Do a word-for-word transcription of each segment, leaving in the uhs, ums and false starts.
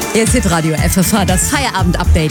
Jetzt wird Radio F F H, das Feierabend-Update.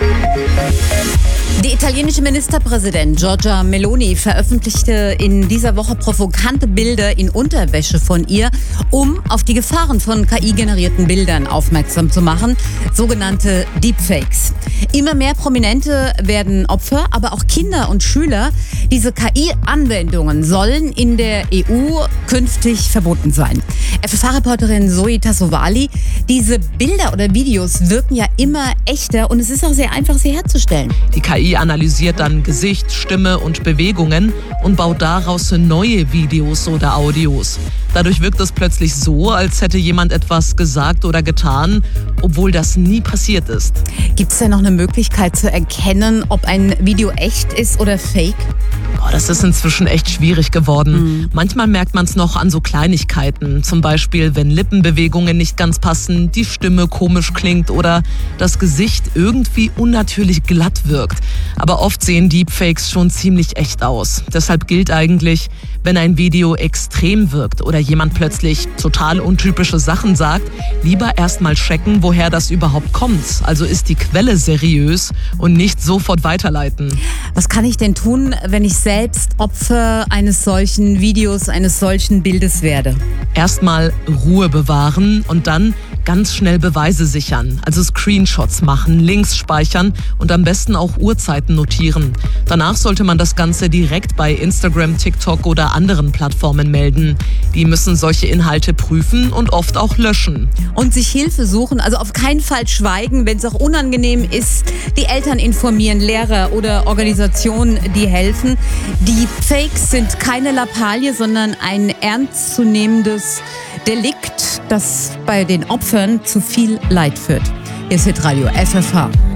Die italienische Ministerpräsidentin Giorgia Meloni veröffentlichte in dieser Woche provokante Bilder in Unterwäsche von ihr, um auf die Gefahren von K I-generierten Bildern aufmerksam zu machen, sogenannte Deepfakes. Immer mehr Prominente werden Opfer, aber auch Kinder und Schüler. Diese K I-Anwendungen sollen in der E U künftig verboten sein. F F H-Reporterin Zoe Tassovali, diese Bilder oder Videos wirken ja immer echter und es ist auch sehr einfach, sie herzustellen. Die K I analysiert dann Gesicht, Stimme und Bewegungen und baut daraus neue Videos oder Audios. Dadurch wirkt es plötzlich so, als hätte jemand etwas gesagt oder getan, obwohl das nie passiert ist. Gibt es denn noch eine Möglichkeit zu erkennen, ob ein Video echt ist oder fake? Oh, das ist inzwischen echt schwierig geworden. Mhm. Manchmal merkt man es noch an so Kleinigkeiten. Zum Beispiel, wenn Lippenbewegungen nicht ganz passen, die Stimme komisch klingt oder das Gesicht irgendwie unnatürlich glatt wirkt. Aber oft sehen Deepfakes schon ziemlich echt aus. Deshalb gilt eigentlich, wenn ein Video extrem wirkt oder jemand plötzlich total untypische Sachen sagt, lieber erstmal checken, woher das überhaupt kommt. Also ist die Quelle seriös und nicht sofort weiterleiten. Was kann ich denn tun, wenn ich selbst Opfer eines solchen Videos, eines solchen Bildes werde? Erstmal Ruhe bewahren und dann ganz schnell Beweise sichern, also Screenshots machen, Links speichern und am besten auch Uhrzeiten notieren. Danach sollte man das Ganze direkt bei Instagram, TikTok oder anderen Plattformen melden. Die müssen solche Inhalte prüfen und oft auch löschen. Und sich Hilfe suchen, also auf keinen Fall schweigen, wenn es auch unangenehm ist. Die Eltern informieren, Lehrer oder Organisationen, die helfen. Die Fakes sind keine Lappalie, sondern ein ernstzunehmendes Delikt, das bei den Opfern zu viel Leid führt. Hier ist Radio F F H.